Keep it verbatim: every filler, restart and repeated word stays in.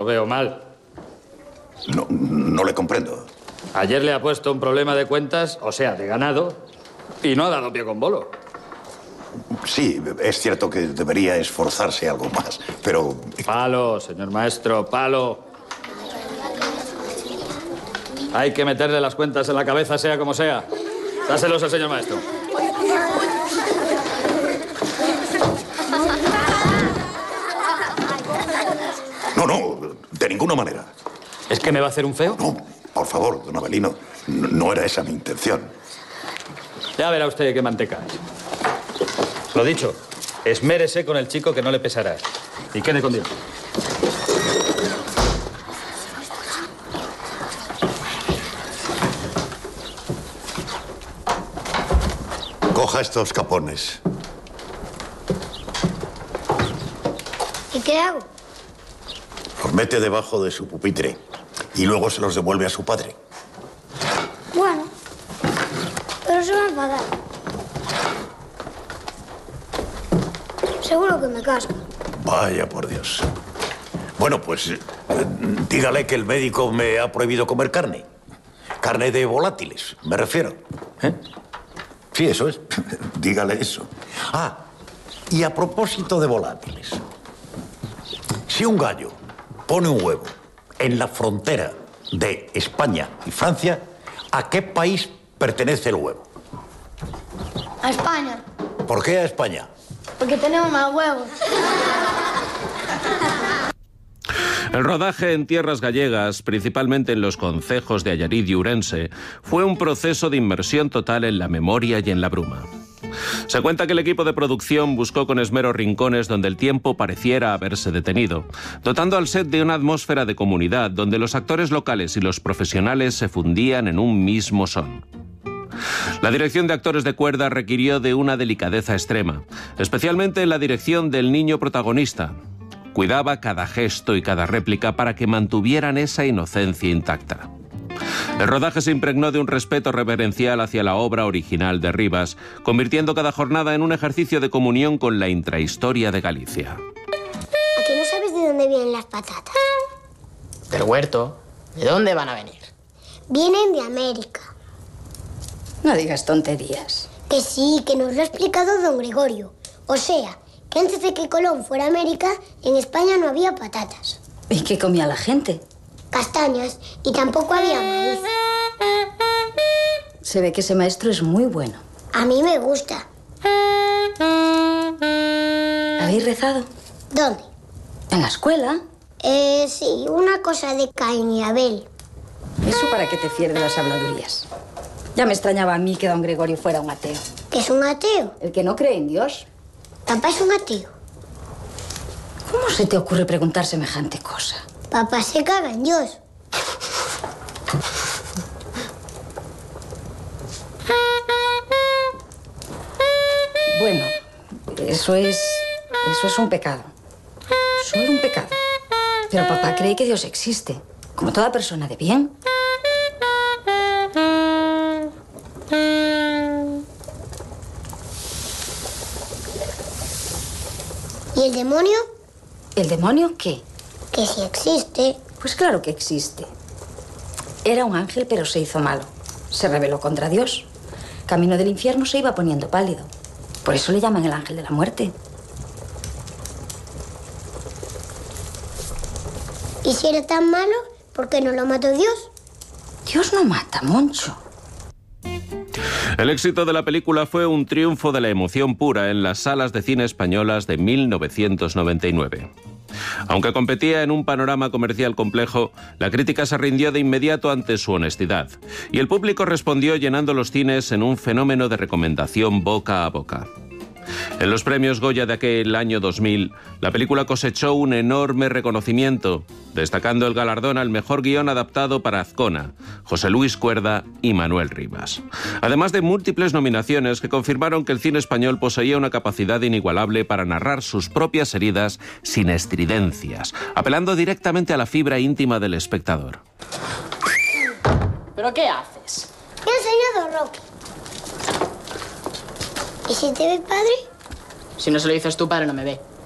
veo mal. No, no le comprendo. Ayer le ha puesto un problema de cuentas, o sea, de ganado, y no ha dado pie con bolo. Sí, es cierto que debería esforzarse algo más, pero... Palo, señor maestro, palo. Hay que meterle las cuentas en la cabeza, sea como sea. Dáselos al señor maestro. No, no, de ninguna manera. ¿Es que me va a hacer un feo? No, por favor, don Avelino, no, no era esa mi intención. Ya verá usted qué manteca. Lo dicho, esmérese con el chico que no le pesará. Y quede con Dios. Coja estos capones. ¿Y qué hago? Los mete debajo de su pupitre y luego se los devuelve a su padre. Bueno, pero se va a enfadar. Seguro que me casca. Vaya por Dios. Bueno, pues eh, dígale que el médico me ha prohibido comer carne. Carne de volátiles, me refiero. ¿Eh? Sí, eso es. Dígale eso. Ah, y a propósito de volátiles. Si un gallo pone un huevo en la frontera de España y Francia, ¿a qué país pertenece el huevo? A España. ¿Por qué a España? Porque tenemos más huevos. El rodaje en tierras gallegas, principalmente en los concejos de Allariz y Ourense, fue un proceso de inmersión total en la memoria y en la bruma. Se cuenta que el equipo de producción buscó con esmero rincones donde el tiempo pareciera haberse detenido, dotando al set de una atmósfera de comunidad donde los actores locales y los profesionales se fundían en un mismo son. La dirección de actores de cuerda requirió de una delicadeza extrema, especialmente en la dirección del niño protagonista. Cuidaba cada gesto y cada réplica para que mantuvieran esa inocencia intacta. El rodaje se impregnó de un respeto reverencial hacia la obra original de Rivas, convirtiendo cada jornada en un ejercicio de comunión con la intrahistoria de Galicia. ¿A que no sabes de dónde vienen las patatas? Del huerto. ¿De dónde van a venir? Vienen de América. No digas tonterías. Que sí, que nos lo ha explicado don Gregorio. O sea, que antes de que Colón fuera a América, en España no había patatas. ¿Y qué comía la gente? Castañas, y tampoco había maíz. Se ve que ese maestro es muy bueno. A mí me gusta. ¿Habéis rezado? ¿Dónde? ¿En la escuela? Eh, sí, una cosa de Caín y Abel. Eso para que te fíes de las habladurías. Ya me extrañaba a mí que don Gregorio fuera un ateo. ¿Que es un ateo? El que no cree en Dios. Papá es un ateo. ¿Cómo se te ocurre preguntar semejante cosa? Papá se caga en Dios. Bueno, eso es... eso es un pecado. Solo un pecado. Pero papá cree que Dios existe, como toda persona de bien. ¿Y el demonio? ¿El demonio qué? Que si existe. Pues claro que existe. Era un ángel, pero se hizo malo. Se rebeló contra Dios. Camino del infierno se iba poniendo pálido. Por eso le llaman el ángel de la muerte. ¿Y si era tan malo, por qué no lo mató Dios? Dios no mata, Moncho. El éxito de la película fue un triunfo de la emoción pura en las salas de cine españolas de mil novecientos noventa y nueve. Aunque competía en un panorama comercial complejo, la crítica se rindió de inmediato ante su honestidad, y el público respondió llenando los cines en un fenómeno de recomendación boca a boca. En los premios Goya de aquel año dos mil, la película cosechó un enorme reconocimiento, destacando el galardón al mejor guión adaptado para Azcona, José Luis Cuerda y Manuel Rivas. Además de múltiples nominaciones que confirmaron que el cine español poseía una capacidad inigualable para narrar sus propias heridas sin estridencias, apelando directamente a la fibra íntima del espectador. ¿Pero qué haces? Me ha enseñado Rocky. ¿Y si te ve padre? Si no se lo dices tu padre, no me ve.